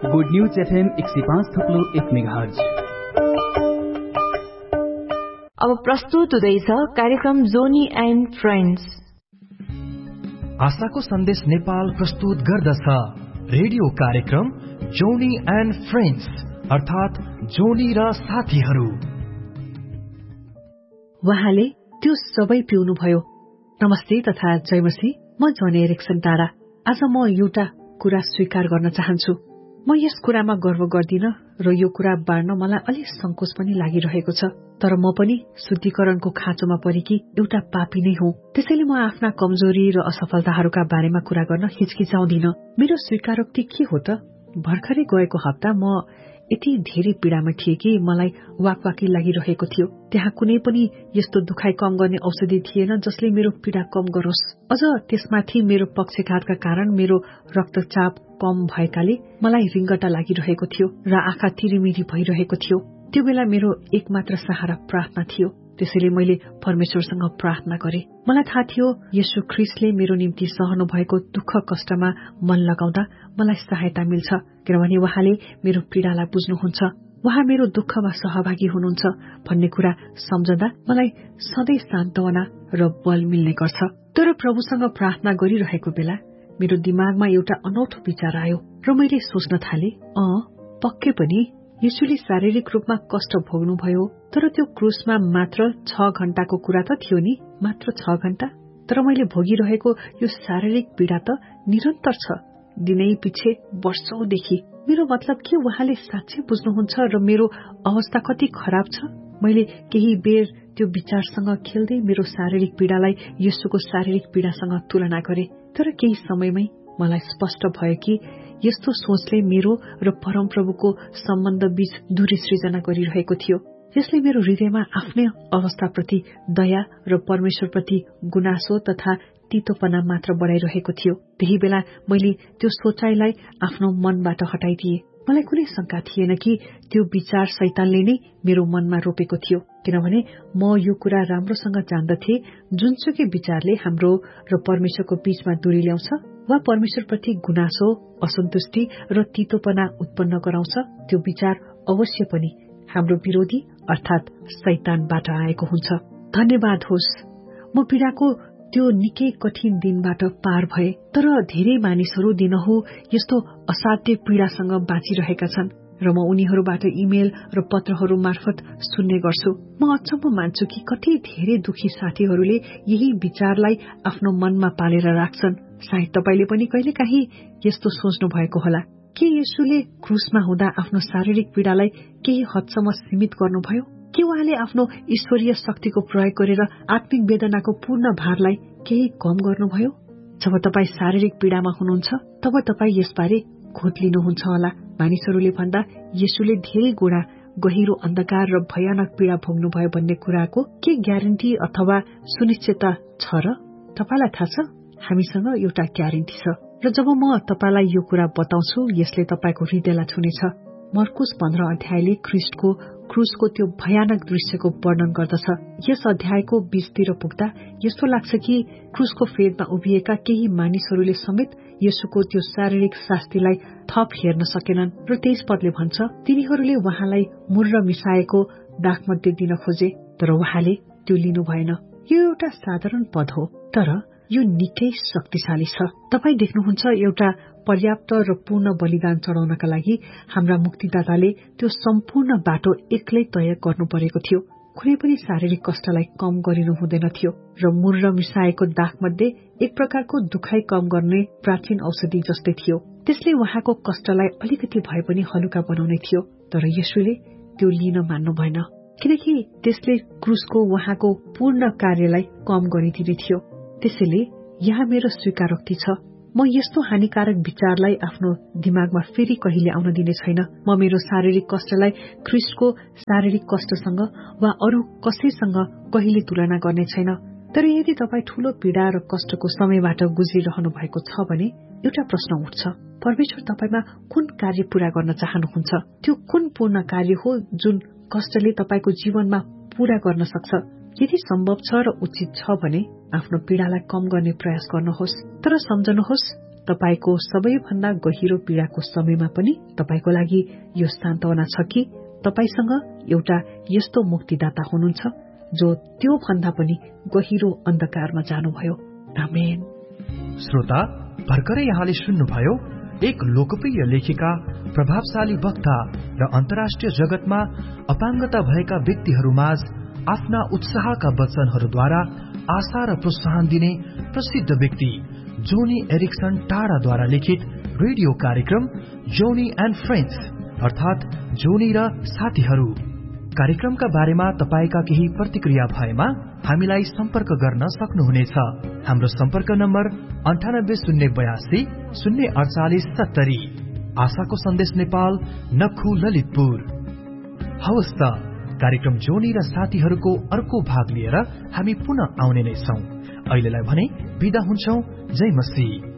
Good news FM 105.1 megahertz. अब प्रस्तुत हुँदैछ कार्यक्रम जोनी एन्ड फ्रेन्ड्स। आशाको सन्देश नेपाल प्रस्तुत गर्दछ रेडियो कार्यक्रम जोनी एन्ड फ्रेन्ड्स, अर्थात जोनी र साथीहरू। उहाँले त्यो सबै पिउनुभयो। नमस्ते तथा जयमसी, म जोनी एरिक्सन टाढा। आज म एउटा कुरा स्वीकार गर्न चाहन्छु। म यस कुरामा गर्व गर्दिन र यो कुरा बाँड्न मलाई अलि संकोच पनि लागिरहेको छ। तर म पनि शुद्धिकरणको खाँचोमा परेकी एउटा पापी नै हुँ। त्यसैले म आफ्ना कमजोरी र असफलताहरूका बारेमा कुरा गर्न हिचकिचाउँदिन। मेरो स्वीकारोक्ति के हो त? भर्खरै गएको हप्ता म यति धेरै पीडामा थिए कि मलाई वाकवाकी लागिरहेको थियो। त्यहाँ कुनै पनि यस्तो दुखाइ कम गर्ने औषधि थिएन जसले मेरो पीडा कम गरोस्। अझ त्यसमाथि मेरो पक्षघातका कारण मेरो रक्तचाप कम भएकाले मलाई रिङ्गटा लागिरहेको थियो र आँखा तिरिमिरी भइरहेको थियो। त्यो बेला मेरो एकमात्र सहारा प्रार्थना थियो। त्यसैले मैले परमेश्वरसँग प्रार्थना गरे। मलाई थाहा थियो येशू ख्रीष्टले मेरो निम्ति सहनु भएको दुःख कष्टमा मन लगाउँदा मलाई सहायता मिल्छ, किनभने उहाँले मेरो पीडालाई बुझ्नुहुन्छ। उहाँ मेरो दुःखमा सहभागी हुनुहुन्छ भन्ने कुरा सम्झँदा मलाई सधैँ सान्त्वना र बल मिल्ने गर्छ। तर प्रभुसँग प्रार्थना गरिरहेको बेला मेरो दिमागमा एउटा अनौठो विचार आयो र मैले सोच्न थाले, पक्कै पनि येशूले शारीरिक रूपमा कष्ट भोग्नुभयो, तर त्यो क्रुसमा मात्र 6 घण्टाको कुरा त थियो नि, मात्र 6 घण्टा। तर मैले भोगिरहेको यो शारीरिक पीडा त निरन्तर छ, दिनै पछि वर्षौंदेखि। मेरो मतलब के उहाँले साँच्चै बुझ्नुहुन्छ र मेरो अवस्था कति खराब छ? मैले केही बेर त्यो विचारसँग खेल्दै मेरो शारीरिक पीडालाई येशूको शारीरिक पीडासँग तुलना गरे। तर केही समयमै मलाई स्पष्ट भयो कि यस्तो सोचले मेरो र परमप्रभुको सम्बन्ध बीच दूरी सृजना गरिरहेको थियो। यसले मेरो हृदयमा आफ्नै अवस्थाप्रति दया र परमेश्वरप्रति गुनासो तथा तीतोपना मात्र बढाइरहेको थियो। त्यही बेला मैले त्यो सोचाइलाई आफ्नो मनबाट हटाइदिए। मलाई कुनै शंका थिएन कि त्यो विचार शैतानले नै मेरो मनमा रोपेको थियो, किनभने म यो कुरा राम्रोसँग जान्दथे जुनसुकै विचारले हाम्रो र परमेश्वरको बीचमा दूरी ल्याउँछ वा परमेश्वरप्रति गुनासो, असन्तुष्टि र तीतोपना उत्पन्न गराउँछ, त्यो विचार अवश्य पनि हाम्रो विरोधी अर्थात शैतानबाट आएको हुन्छ। धन्यवाद होस्, म पीडाको त्यो निकै कठिन दिनबाट पार भए। तर धेरै मानिसहरू दिनहु यस्तो असाध्य पीडासँग बाँचिरहेका छन् र म उनीहरूबाट इमेल र पत्रहरू मार्फत सुन्ने गर्छु। म अचम्म मान्छु कि कति धेरै दुखी साथीहरूले यही विचारलाई आफ्नो मनमा पालेर राख्छन्। सायद तपाईले पनि कहिलेकाहीँ यस्तो सोच्नु भएको होला, के येशूले क्रुसमा हुँदा आफ्नो शारीरिक पीडालाई केही हदसम्म सीमित गर्नुभयो? के उहाँले आफ्नो ईश्वरीय शक्तिको प्रयोग गरेर आत्मिक वेदनाको पूर्ण भारलाई केही कम गर्नुभयो? जब तपाई शारीरिक पीडामा हुनुहुन्छ तब तपाई यसबारे खोज लिनुहुन्छ होला। मानिसहरूले भन्दा येशूले धेरै गुणा गहिरो अन्धकार र भयानक पीडा भोग्नुभयो भन्ने कुराको के ग्यारेन्टी अथवा सुनिश्चितता छ र? तपाईलाई थाहा छ, हामीसँग एउटा ग्यारेन्टी छ र जब म तपाईलाई यो कुरा बताउँछु यसले तपाईको हृदयलाई छुनेछ। मर्कुस 15 अध्यायले क्रुसको त्यो भयानक दृश्यको वर्णन गर्दछ। यस अध्यायको 20 तिर पुग्दा यस्तो लाग्छ कि क्रुसको फेदमा उभिएका केही मानिसहरूले समेत येशूको त्यो शारीरिक शास्तिलाई थप हेर्न सकेनन् र 23 पदले भन्छ, तिनीहरूले उहाँलाई मुर्र मिसाएको दाखमध्ये दिन खोजे, तर उहाँले त्यो लिनु भएन। यो एउटा साधारण पद हो, तर यो निकै शक्तिशाली छ। तपाई देख्नुहुन्छ, एउटा पर्याप्त र पूर्ण बलिदान चढाउनका लागि हाम्रा मुक्तिदाताले त्यो सम्पूर्ण बाटो एक्लै तय गर्नु परेको थियो। कुनै पनि शारीरिक कष्टलाई कम गरिनु हुँदैन थियो र मुर्र मिसाएको दागमध्ये एक प्रकारको दुखाइ कम गर्ने प्राचीन औषधि जस्तै थियो। त्यसले उहाँको कष्टलाई अलिकति भए पनि हलुका बनाउने थियो। तर येशूले त्यो लिन मान्नु भएन, किनकि त्यसले क्रुसको उहाँको पूर्ण कार्यलाई कम गरिदिने थियो। त्यसैले यहाँ मेरो स्वीकारोक्ति छ, म यस्तो हानिकारक विचारलाई आफ्नो दिमागमा फेरि कहिले आउन दिने छैन। म मेरो शारीरिक कष्टलाई ख्रीष्टको शारीरिक कष्टसँग वा अरू कसैसँग कहिले तुलना गर्ने छैन। तर यदि तपाई ठूलो पीडा र कष्टको समयबाट गुज्रिरहनु भएको छ भने एउटा प्रश्न उठ्छ, परमेश्वर तपाईमा कुन कार्य पूरा गर्न चाहनुहुन्छ? त्यो कुन पूर्ण कार्य हो जुन कष्टले तपाईको जीवनमा पूरा गर्न सक्छ? यदि सम्भव छ र उचित छ भने आफ्नो पीडालाई कम गर्ने प्रयास गर्नुहोस्। तर सम्झनुहोस्, तपाईको सबैभन्दा गहिरो पीडाको समयमा पनि तपाईको लागि यो सान्त्वना छ कि तपाईसँग एउटा यस्तो मुक्तिदाता हुनुहुन्छ जो त्यो भन्दा पनि गहिरो अन्धकारमा जानुभयो। आमेन। श्रोता, भर्खरै यहाँले सुन्नुभयो एक लोकप्रिय लेखिका, प्रभावशाली वक्ता र अन्तर्राष्ट्रिय जगतमा अपाङ्गता भएका व्यक्तिहरूमाझ आफ्ना उत्साहका वचनहरूद्वारा आशा र प्रोत्साहन दिने प्रसिद्ध व्यक्ति जोनी एरिक्सन टाढाद्वारा लिखित रेडियो कार्यक्रम जोनी एन्ड फ्रेन्ड्स अर्थात जोनी र साथीहरू कार्यक्रमका बारेमा तपाईका केही प्रतिक्रिया भएमा हामीलाई सम्पर्क गर्न सक्नुहुनेछ। हाम्रो सम्पर्क नम्बर 9802 048 70। आशाको सन्देश नेपाल, नक्खु, ललितपुर। हवस् त, कार्यक्रम जोनी र साथीहरूको अर्को भाग लिएर हामी पुनः आउने नै छौं। अहिलेलाई भने बिदा हुन्छौं। जय मसीह।